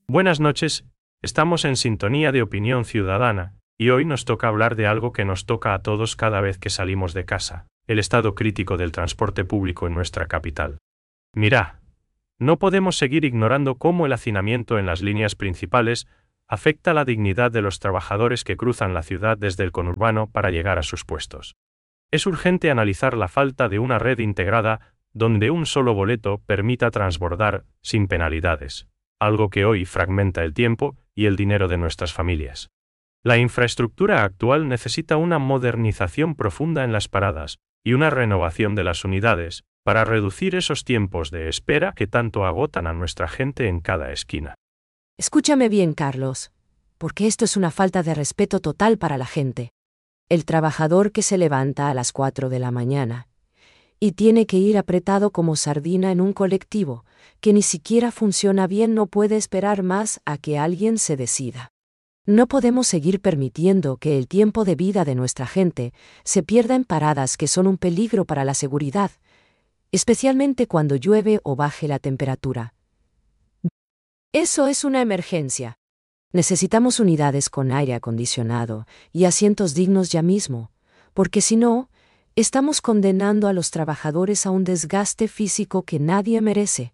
Buenas noches, estamos en sintonía de Opinión Ciudadana, y hoy nos toca hablar de algo que nos toca a todos cada vez que salimos de casa, el estado crítico del transporte público en nuestra capital. Mirá, no podemos seguir ignorando cómo el hacinamiento en las líneas principales afecta la dignidad de los trabajadores que cruzan la ciudad desde el conurbano para llegar a sus puestos. Es urgente analizar la falta de una red integrada donde un solo boleto permita transbordar sin penalidades, algo que hoy fragmenta el tiempo y el dinero de nuestras familias. La infraestructura actual necesita una modernización profunda en las paradas y una renovación de las unidades para reducir esos tiempos de espera que tanto agotan a nuestra gente en cada esquina. Escúchame bien, Carlos, porque esto es una falta de respeto total para la gente. El trabajador que se levanta a las 4 de la mañana y tiene que ir apretado como sardina en un colectivo que ni siquiera funciona bien no puede esperar más a que alguien se decida. No podemos seguir permitiendo que el tiempo de vida de nuestra gente se pierda en paradas que son un peligro para la seguridad, especialmente cuando llueve o baje la temperatura. Eso es una emergencia. Necesitamos unidades con aire acondicionado y asientos dignos ya mismo, porque si no, estamos condenando a los trabajadores a un desgaste físico que nadie merece.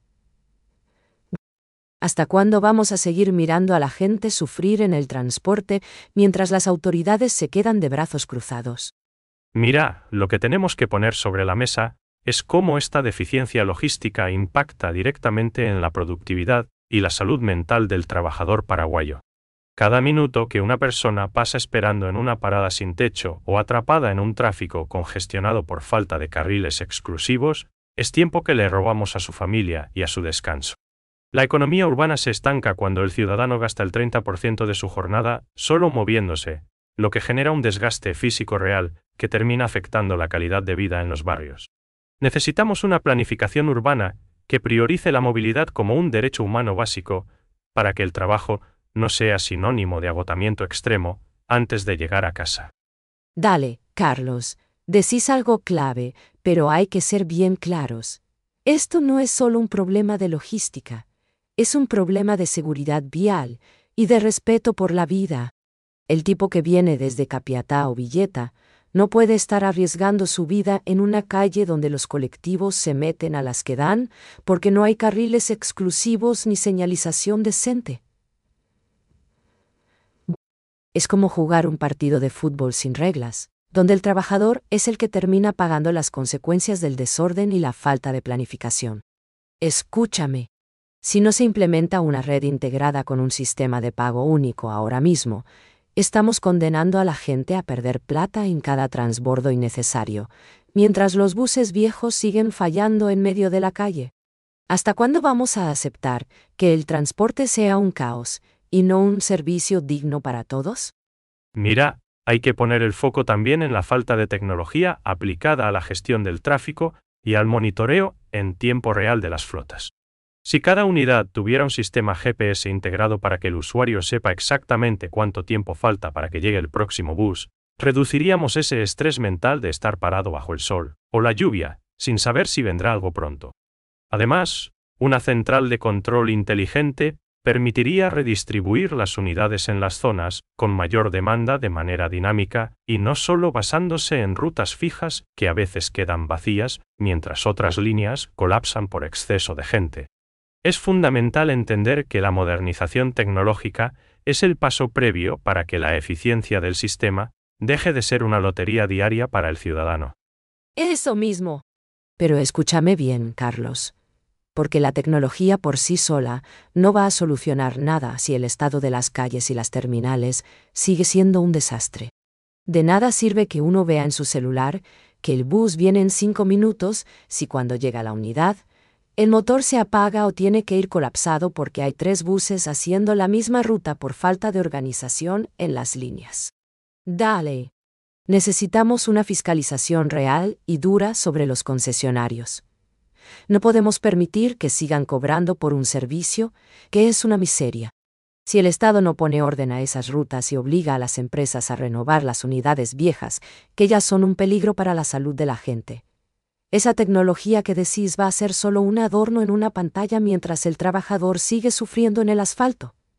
¿Hasta cuándo vamos a seguir mirando a la gente sufrir en el transporte mientras las autoridades se quedan de brazos cruzados? Mira, lo que tenemos que poner sobre la mesa es cómo esta deficiencia logística impacta directamente en la productividad y la salud mental del trabajador paraguayo. Cada minuto que una persona pasa esperando en una parada sin techo o atrapada en un tráfico congestionado por falta de carriles exclusivos, es tiempo que le robamos a su familia y a su descanso. La economía urbana se estanca cuando el ciudadano gasta el 30% de su jornada solo moviéndose, lo que genera un desgaste físico real que termina afectando la calidad de vida en los barrios. Necesitamos una planificación urbana que priorice la movilidad como un derecho humano básico para que el trabajo no sea sinónimo de agotamiento extremo antes de llegar a casa. Dale, Carlos, decís algo clave, pero hay que ser bien claros. Esto no es solo un problema de logística, es un problema de seguridad vial y de respeto por la vida. El tipo que viene desde Capiatá o Villeta no puede estar arriesgando su vida en una calle donde los colectivos se meten a las que dan porque no hay carriles exclusivos ni señalización decente. Es como jugar un partido de fútbol sin reglas, donde el trabajador es el que termina pagando las consecuencias del desorden y la falta de planificación. Escúchame. Si no se implementa una red integrada con un sistema de pago único ahora mismo, estamos condenando a la gente a perder plata en cada transbordo innecesario, mientras los buses viejos siguen fallando en medio de la calle. ¿Hasta cuándo vamos a aceptar que el transporte sea un caos y no un servicio digno para todos? Mira, hay que poner el foco también en la falta de tecnología aplicada a la gestión del tráfico y al monitoreo en tiempo real de las flotas. Si cada unidad tuviera un sistema GPS integrado para que el usuario sepa exactamente cuánto tiempo falta para que llegue el próximo bus, reduciríamos ese estrés mental de estar parado bajo el sol o la lluvia, sin saber si vendrá algo pronto. Además, una central de control inteligente permitiría redistribuir las unidades en las zonas con mayor demanda de manera dinámica y no solo basándose en rutas fijas que a veces quedan vacías mientras otras líneas colapsan por exceso de gente. Es fundamental entender que la modernización tecnológica es el paso previo para que la eficiencia del sistema deje de ser una lotería diaria para el ciudadano. Eso mismo. Pero escúchame bien, Carlos, porque la tecnología por sí sola no va a solucionar nada si el estado de las calles y las terminales sigue siendo un desastre. De nada sirve que uno vea en su celular que el bus viene en 5 minutos si cuando llega a la unidad, el motor se apaga o tiene que ir colapsado porque hay 3 buses haciendo la misma ruta por falta de organización en las líneas. Dale. Necesitamos una fiscalización real y dura sobre los concesionarios. No podemos permitir que sigan cobrando por un servicio que es una miseria. Si el Estado no pone orden a esas rutas y obliga a las empresas a renovar las unidades viejas, que ya son un peligro para la salud de la gente, esa tecnología que decís va a ser solo un adorno en una pantalla mientras el trabajador sigue sufriendo en el asfalto.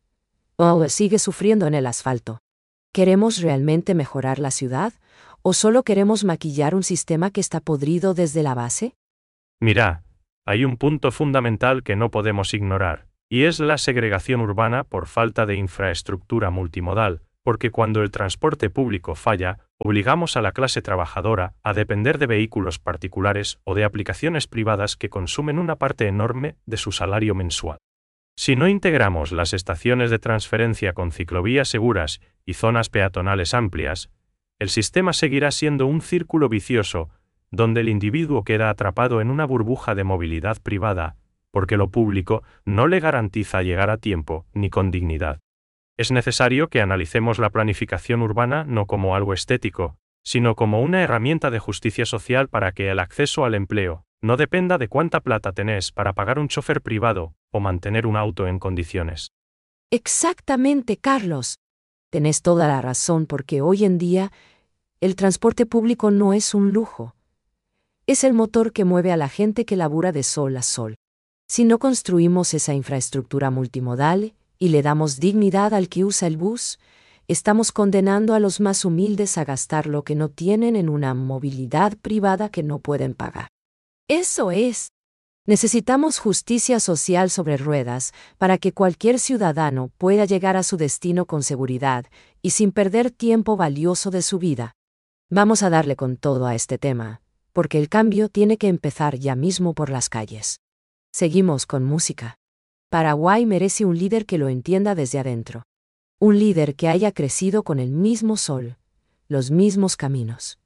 ¿O sigue sufriendo en el asfalto? ¿Queremos realmente mejorar la ciudad? ¿O solo queremos maquillar un sistema que está podrido desde la base? Mira, hay un punto fundamental que no podemos ignorar, y es la segregación urbana por falta de infraestructura multimodal, porque cuando el transporte público falla, obligamos a la clase trabajadora a depender de vehículos particulares o de aplicaciones privadas que consumen una parte enorme de su salario mensual. Si no integramos las estaciones de transferencia con ciclovías seguras y zonas peatonales amplias, el sistema seguirá siendo un círculo vicioso donde el individuo queda atrapado en una burbuja de movilidad privada, porque lo público no le garantiza llegar a tiempo ni con dignidad. Es necesario que analicemos la planificación urbana no como algo estético, sino como una herramienta de justicia social para que el acceso al empleo no dependa de cuánta plata tenés para pagar un chofer privado o mantener un auto en condiciones. Exactamente, Carlos. Tenés toda la razón porque hoy en día el transporte público no es un lujo. Es el motor que mueve a la gente que labura de sol a sol. Si no construimos esa infraestructura multimodal y le damos dignidad al que usa el bus, estamos condenando a los más humildes a gastar lo que no tienen en una movilidad privada que no pueden pagar. Eso es. Necesitamos justicia social sobre ruedas para que cualquier ciudadano pueda llegar a su destino con seguridad y sin perder tiempo valioso de su vida. Vamos a darle con todo a este tema, porque el cambio tiene que empezar ya mismo por las calles. Seguimos con música. Paraguay merece un líder que lo entienda desde adentro. Un líder que haya crecido con el mismo sol, los mismos caminos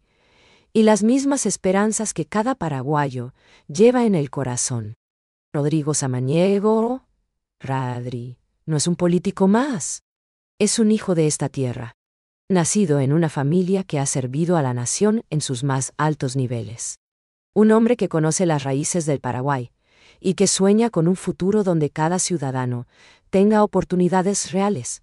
y las mismas esperanzas que cada paraguayo lleva en el corazón. Rodrigo Samaniego, Radri, no es un político más. Es un hijo de esta tierra, nacido en una familia que ha servido a la nación en sus más altos niveles. Un hombre que conoce las raíces del Paraguay y que sueña con un futuro donde cada ciudadano tenga oportunidades reales.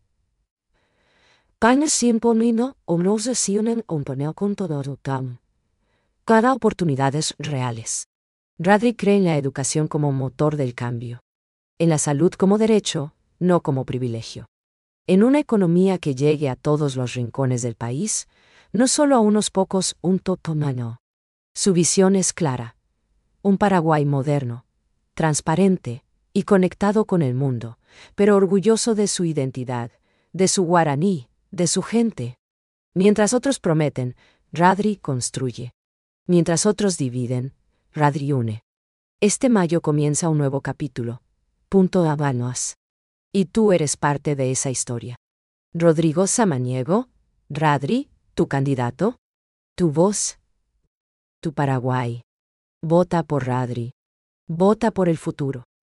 Cada oportunidades reales. Radri cree en la educación como motor del cambio. En la salud como derecho, no como privilegio. En una economía que llegue a todos los rincones del país, no solo a unos pocos, un totomano. Su visión es clara. Un Paraguay moderno, transparente y conectado con el mundo, pero orgulloso de su identidad, de su guaraní, de su gente. Mientras otros prometen, Radri construye. Mientras otros dividen, Radri une. Este mayo comienza un nuevo capítulo. Punto Habanos. Y tú eres parte de esa historia. Rodrigo Samaniego, Radri, tu candidato, tu voz, tu Paraguay. Vota por Radri. Vota por el futuro.